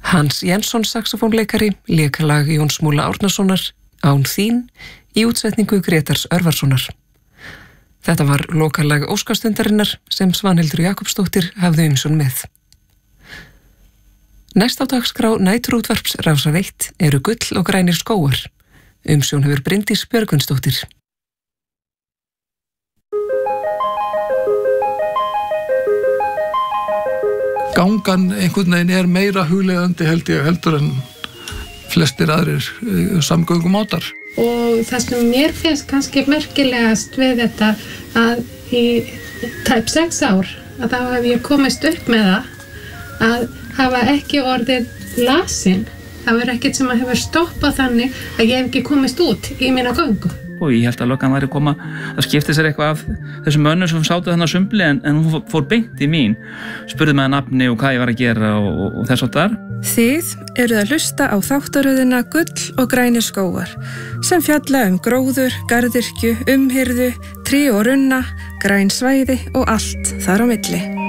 Hans Jensson saxofónleikari lék lag Jóns Múla Árnasonar Án þín í útsetningu Grétars Örvarssonar. Þetta var lokalag Óskarstundarinnar sem Svanhildur Jakobsdóttir hafði umsjón með. Næst á dagskrá næturútvarps Rásar 1 eru Gull og grænir skógar. Umsjón hefur Bryndís Björgvinsdóttir. Gangan einhvern veginn meira hugleiðandi heldur en flestir aðrir samgöngumátar. Og það sem mér finnst kannski merkilegast við þetta að í tæp 6 ár að þá hef ég komist upp með það að hafa ekki orðið lasin. Það ekkert sem hefur stoppað þannig að ég hef ekki komist út í mína göngu. Og ég held að löggan væri að koma að skipta sér eitthvað af þessum mönnum sem sátu þannig á sumbli en hún fór beint í mín. Spurði mig að nafni og hvað ég var að gera og þess og þar. Þið eruð að hlusta á þáttaröðina Gull og grænir skógar sem fjalla gróður, garðyrkju, umhirðu, tré og runna, græn svæði og allt þar á milli.